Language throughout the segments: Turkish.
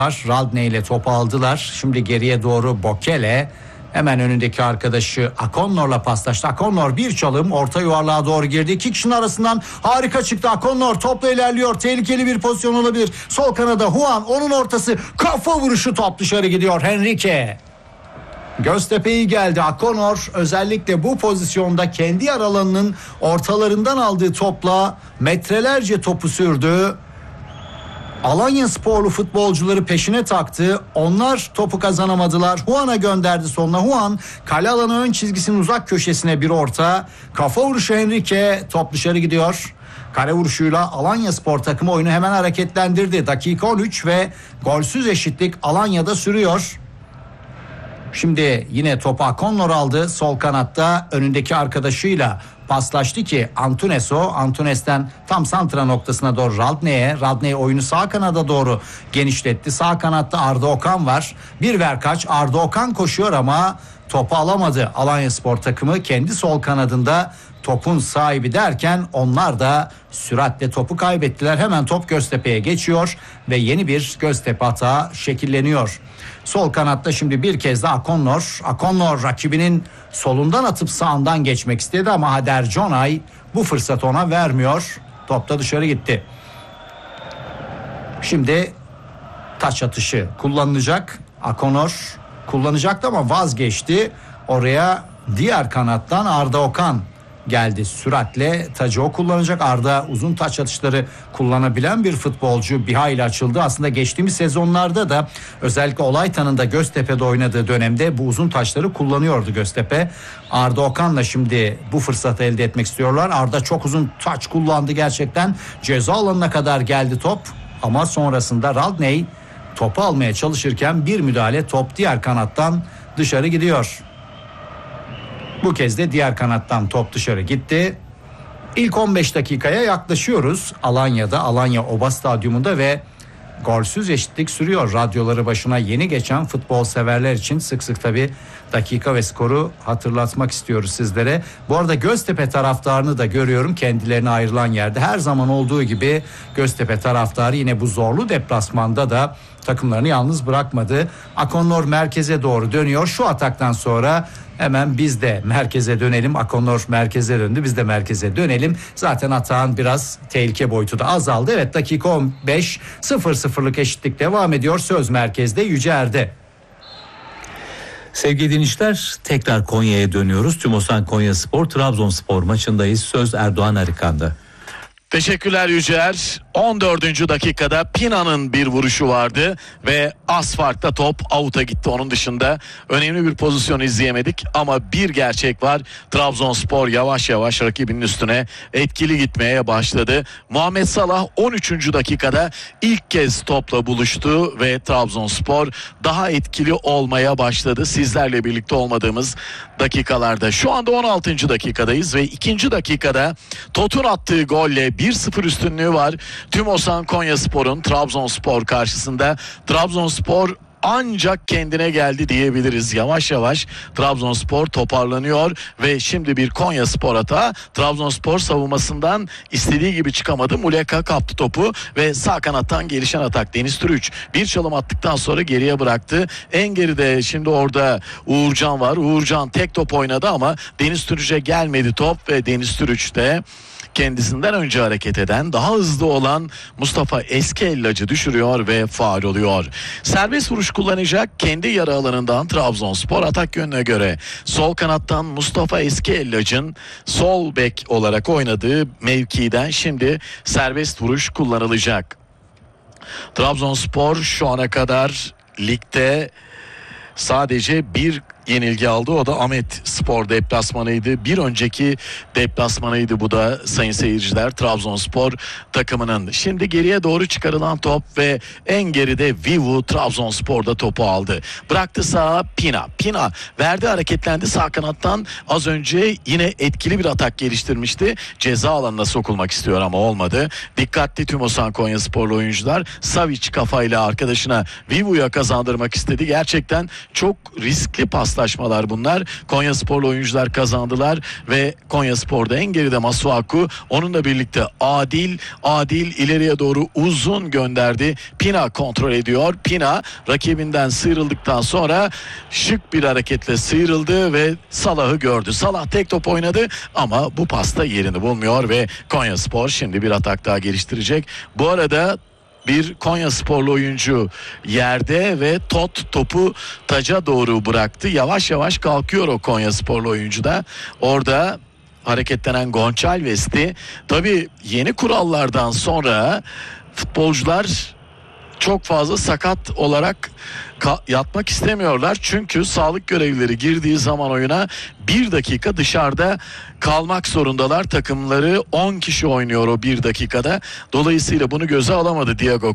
Radney ile topu aldılar. Şimdi geriye doğru Bokele hemen önündeki arkadaşı Akonnor'la paslaştı. Akonnor bir çalım orta yuvarlığa doğru girdi. İki kişinin arasından harika çıktı. Akonnor topla ilerliyor. Tehlikeli bir pozisyon olabilir. Sol kanada Juan, onun ortası, kafa vuruşu, top dışarı gidiyor. Henrique. Göztepe iyi geldi. Akonnor özellikle bu pozisyonda kendi yer alanının ortalarından aldığı topla metrelerce topu sürdü. Alanyasporlu futbolcuları peşine taktı. Onlar topu kazanamadılar. Juan'a gönderdi sonuna. Juan kale alanı ön çizgisinin uzak köşesine bir orta. Kafa vuruşu Henrique, top dışarı gidiyor. Kale vuruşuyla Alanyaspor takımı oyunu hemen hareketlendirdi. Dakika 13 ve golsüz eşitlik Alanya'da sürüyor. Şimdi yine topu Akonnor aldı. Sol kanatta önündeki arkadaşıyla paslaştı ki Antunes'ten tam santra noktasına doğru Radney'e oyunu sağ kanada doğru genişletti. Sağ kanatta Arda Okan var. Bir ver kaç, Arda Okan koşuyor ama topu alamadı. Alanyaspor takımı kendi sol kanadında topun sahibi derken onlar da süratle topu kaybettiler. Hemen top Göztepe'ye geçiyor ve yeni bir Göztepe hata şekilleniyor. Sol kanatta şimdi bir kez de Akonnor rakibinin solundan atıp sağından geçmek istedi ama Hader Conay bu fırsatı ona vermiyor. Top da dışarı gitti. Şimdi taç atışı kullanılacak. Akonnor kullanacaktı ama vazgeçti. Oraya diğer kanattan Arda Okan geldi. Süratle tacı o kullanacak. Arda uzun taç atışları kullanabilen bir futbolcu. Bir hayli açıldı. Aslında geçtiğimiz sezonlarda da özellikle Olaytan'ın da Göztepe'de oynadığı dönemde bu uzun taçları kullanıyordu Göztepe. Arda Okan'la şimdi bu fırsatı elde etmek istiyorlar. Arda çok uzun taç kullandı gerçekten. Ceza alanına kadar geldi top. Ama sonrasında Radney topu almaya çalışırken bir müdahale, top diğer kanattan dışarı gidiyor. Bu kez de diğer kanattan top dışarı gitti. İlk 15 dakikaya yaklaşıyoruz. Alanya Oba Stadyumunda ve golsüz eşitlik sürüyor. Radyoları başına yeni geçen futbol severler için sık sık tabii dakika ve skoru hatırlatmak istiyoruz sizlere. Bu arada Göztepe taraftarını da görüyorum kendilerine ayrılan yerde. Her zaman olduğu gibi Göztepe taraftarı yine bu zorlu deplasmanda da takımlarını yalnız bırakmadı. Akonnor merkeze doğru dönüyor. Şu ataktan sonra hemen biz de merkeze dönelim. Akonnor merkeze döndü. Biz de merkeze dönelim. Zaten atağın biraz tehlike boyutu da azaldı. Evet, dakika 15, 0-0'lık eşitlik devam ediyor. Söz merkezde Yüce Erde. Sevgili dinleyiciler, tekrar Konya'ya dönüyoruz. TÜMOSAN Konyaspor Trabzonspor maçındayız. Söz Erdoğan Arıkan'da. Teşekkürler Yücer. 14. dakikada Pina'nın bir vuruşu vardı ve az farkla top out'a gitti. Onun dışında önemli bir pozisyon izleyemedik ama bir gerçek var. Trabzonspor yavaş yavaş rakibinin üstüne etkili gitmeye başladı. Muhammed Salah 13. dakikada ilk kez topla buluştu ve Trabzonspor daha etkili olmaya başladı. Sizlerle birlikte olmadığımız dakikalarda. Şu anda 16. dakikadayız ve 2. dakikada Tot'un attığı golle 1-0 üstünlüğü var. TÜMOSAN Konyaspor'un Trabzonspor karşısında. Trabzonspor ancak kendine geldi diyebiliriz. Yavaş yavaş Trabzonspor toparlanıyor ve şimdi bir Konyaspor hata. Trabzonspor savunmasından istediği gibi çıkamadı. Muleka kaptı topu ve sağ kanattan gelişen atak. Deniz Türüç bir çalım attıktan sonra geriye bıraktı. En geride şimdi orada Uğurcan var. Uğurcan tek top oynadı ama Deniz Türüç'e gelmedi top ve Deniz Türüç de kendisinden önce hareket eden, daha hızlı olan Mustafa Eskellacı düşürüyor ve faul oluyor. Serbest vuruş kullanacak kendi yarı alanından Trabzonspor. Atak yönüne göre sol kanattan Mustafa Eskellacı'nın sol bek olarak oynadığı mevkiden şimdi serbest vuruş kullanılacak. Trabzonspor şu ana kadar ligde sadece bir yenilgi aldı. O da Ahmet Spor deplasmanıydı. Bir önceki deplasmanıydı bu da sayın seyirciler, Trabzonspor takımının. Şimdi geriye doğru çıkarılan top ve en geride Vivu Trabzonspor'da topu aldı. Bıraktı sağa Pina verdi, hareketlendi sağ kanattan. Az önce yine etkili bir atak geliştirmişti. Ceza alanına sokulmak istiyor ama olmadı. Dikkatli TÜMOSAN Konyasporlu oyuncular. Savic kafayla arkadaşına Vivu'ya kazandırmak istedi. Gerçekten çok riskli pas paslaşmalar bunlar. Konyasporlu oyuncular kazandılar ve Konyaspor'da en geride Masuaku, onunla birlikte Adil ileriye doğru uzun gönderdi. Pina kontrol ediyor. Pina rakibinden sıyrıldıktan sonra şık bir hareketle sıyrıldı ve Salah'ı gördü. Salah tek top oynadı ama bu pasta yerini bulmuyor ve Konyaspor şimdi bir atak daha geliştirecek. Bu arada bir Konyasporlu oyuncu yerde ve topu taca doğru bıraktı. Yavaş yavaş kalkıyor o Konyasporlu oyuncu da. Orada hareketlenen Gonçalves'ti. Tabii yeni kurallardan sonra futbolcular çok fazla sakat olarak yatmak istemiyorlar. Çünkü sağlık görevlileri girdiği zaman oyuna 1 dakika dışarıda kalmak zorundalar. Takımları 10 kişi oynuyor o 1 dakikada. Dolayısıyla bunu göze alamadı Diego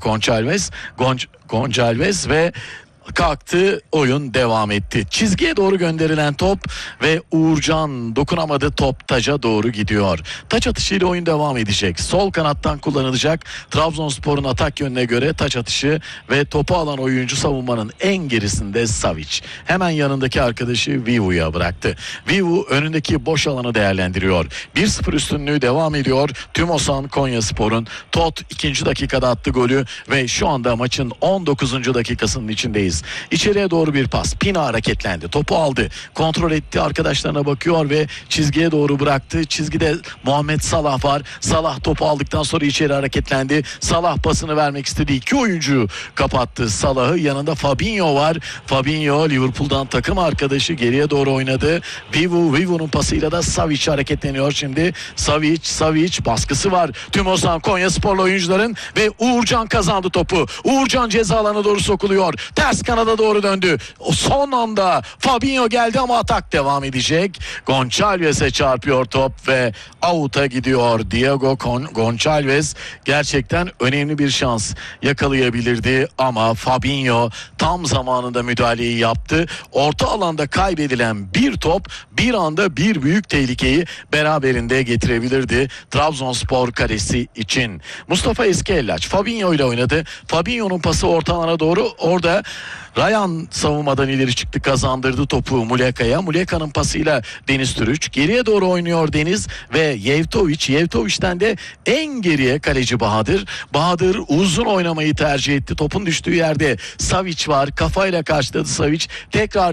Gonçalves ve kalktı, oyun devam etti. Çizgiye doğru gönderilen top ve Uğurcan dokunamadı, top taca doğru gidiyor. Taç atışıyla oyun devam edecek. Sol kanattan kullanılacak. Trabzonspor'un atak yönüne göre taç atışı ve topu alan oyuncu savunmanın en gerisinde Savic. Hemen yanındaki arkadaşı Vivu'ya bıraktı. Vivu önündeki boş alanı değerlendiriyor. 1-0 üstünlüğü devam ediyor. Tümosan Konyaspor'un. Tot 2. dakikada attı golü ve şu anda maçın 19. dakikasının içindeyiz. İçeriye doğru bir pas. Pina hareketlendi. Topu aldı. Kontrol etti. Arkadaşlarına bakıyor ve çizgiye doğru bıraktı. Çizgide Muhammed Salah var. Salah topu aldıktan sonra içeri hareketlendi. Salah pasını vermek istedi. 2 oyuncu kapattı Salah'ı. Yanında Fabinho var. Fabinho Liverpool'dan takım arkadaşı, geriye doğru oynadı. Vivu'nun pasıyla da Savic hareketleniyor şimdi. Savic baskısı var. Tümosan Konyasporlu oyuncuların ve Uğurcan kazandı topu. Uğurcan ceza alanına doğru sokuluyor. Ters kanada doğru döndü. O son anda Fabinho geldi ama atak devam edecek. Gonçalves'e çarpıyor top ve out'a gidiyor. Diego Gonçalves gerçekten önemli bir şans yakalayabilirdi ama Fabinho tam zamanında müdahaleyi yaptı. Orta alanda kaybedilen bir top bir anda bir büyük tehlikeyi beraberinde getirebilirdi Trabzonspor kalesi için. Mustafa Eskellaç Fabinho ile oynadı. Fabinho'nun pası orta alana doğru, orada Ryan savunmadan ileri çıktı, kazandırdı topu Muleka'ya. Muleka'nın pasıyla Deniz Türüç. Geriye doğru oynuyor Deniz ve Yevtovic'ten de en geriye kaleci Bahadır. Bahadır uzun oynamayı tercih etti. Topun düştüğü yerde Savic var. Kafayla karşıladı Savic. Tekrar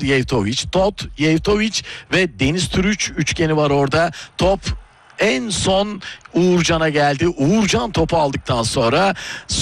Yevtovic ve Deniz Türüç üçgeni var orada. Top en son Uğurcan'a geldi. Uğurcan topu aldıktan sonra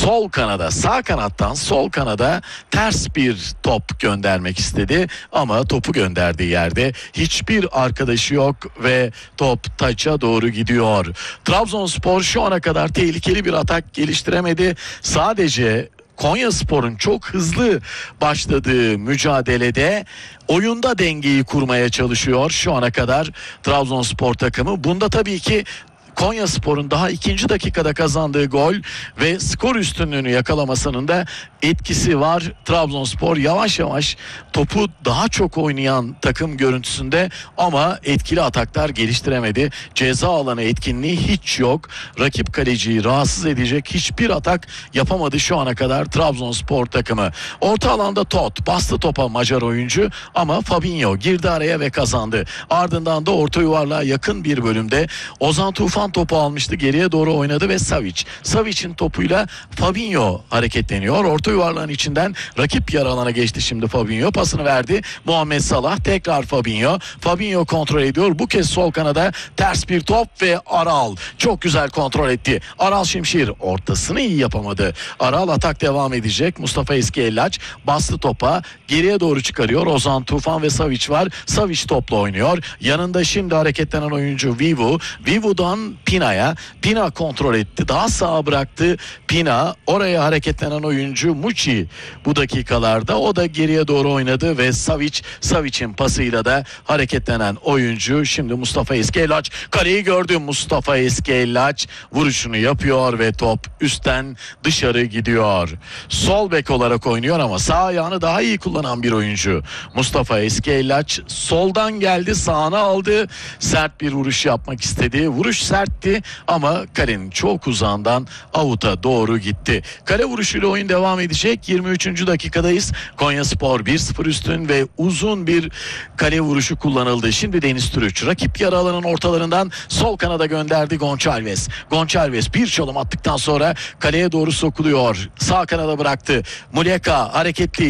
sağ kanattan sol kanada ters bir top göndermek istedi ama topu gönderdiği yerde hiçbir arkadaşı yok ve top taça doğru gidiyor. Trabzonspor şu ana kadar tehlikeli bir atak geliştiremedi. Sadece Konyaspor'un çok hızlı başladığı mücadelede oyunda dengeyi kurmaya çalışıyor şu ana kadar Trabzonspor takımı. Bunda tabii ki Konyaspor'un daha 2. dakikada kazandığı gol ve skor üstünlüğünü yakalamasının da etkisi var. Trabzonspor yavaş yavaş topu daha çok oynayan takım görüntüsünde ama etkili ataklar geliştiremedi. Ceza alanı etkinliği hiç yok. Rakip kaleciyi rahatsız edecek hiçbir atak yapamadı şu ana kadar Trabzonspor takımı. Orta alanda bastı topa Macar oyuncu ama Fabinho girdi araya ve kazandı. Ardından da orta yuvarlığa yakın bir bölümde Ozan Tufan topu almıştı, geriye doğru oynadı ve Savic'in topuyla Fabinho hareketleniyor. Orta yuvarlağın içinden rakip yarı alana geçti şimdi Fabinho. Pasını verdi Muhammed Salah, tekrar Fabinho kontrol ediyor. Bu kez sol kanada ters bir top ve Aral çok güzel kontrol etti. Aral Şimşir ortasını iyi yapamadı. Aral atak devam edecek. Mustafa Eskellaç bastı topa, geriye doğru çıkarıyor. Ozan Tufan ve Savic var. Savic topla oynuyor. Yanında şimdi hareketlenen oyuncu Vivu'dan Pina kontrol etti. Daha sağa bıraktı Pina. Oraya hareketlenen oyuncu Muçi bu dakikalarda. O da geriye doğru oynadı ve Savic'in pasıyla da hareketlenen oyuncu şimdi Mustafa Eskellaç. Kaleyi gördü. Mustafa Eskellaç vuruşunu yapıyor ve top üstten dışarı gidiyor. Sol bek olarak oynuyor ama sağ ayağını daha iyi kullanan bir oyuncu. Mustafa Eskellaç soldan geldi, sağına aldı. Sert bir vuruş yapmak istedi. Vuruş sert sertti ama kalenin çok uzağından avuta doğru gitti. Kale vuruşuyla oyun devam edecek. 23. dakikadayız. Konyaspor 1-0 üstün ve uzun bir kale vuruşu kullanıldı. Şimdi Deniz Türüç rakip yarı alanın ortalarından sol kanada gönderdi Gonçalves. Gonçalves bir çalım attıktan sonra kaleye doğru sokuluyor. Sağ kanada bıraktı. Muleka hareketli.